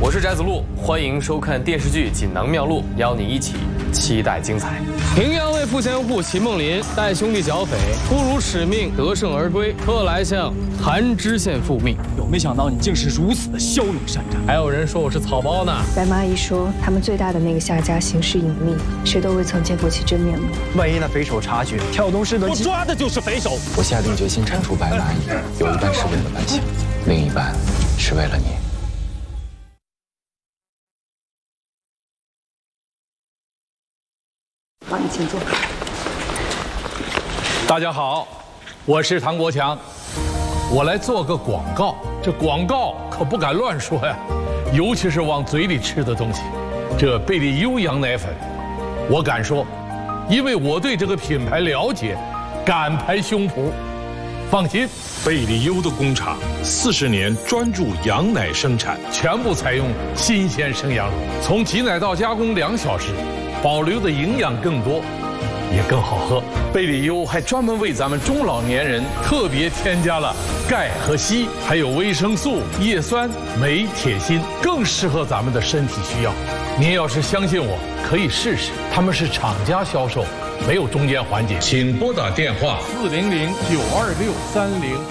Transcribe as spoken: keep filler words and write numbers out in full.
我是翟子路，欢迎收看电视剧《锦囊妙录》，邀你一起期待精彩。平阳卫副千户齐梦林带兄弟剿匪，不辱使命，得胜而归，特来向韩知县复命。 有没想到你竟是如此的骁勇善战？ 还有人说我是草包呢。 白麻姨说，他们最大的那个夏家行事隐秘，谁都未曾见过其真面目。 万一那匪首察觉，跳动式的， 我抓的就是匪首。 我下定决心铲除白麻衣，有一半是为了百姓，另一半是为了你。 帮你请坐。 大家好，我是唐国强，我来做个广告。这广告可不敢乱说呀，尤其是往嘴里吃的东西。这贝利优羊奶粉，我敢说，因为我对这个品牌了解，敢拍胸脯。放心， 贝利优的工厂四十年专注羊奶生产， 全部采用新鲜生羊乳，从挤奶到加工两小时。 保留的营养更多，也更好喝。贝利优还专门为咱们中老年人特别添加了钙和硒，还有维生素、叶酸、镁、铁、锌，更适合咱们的身体需要。您要是相信我，可以试试。他们是厂家销售，没有中间环节。请拨打电话四零零九二六三零。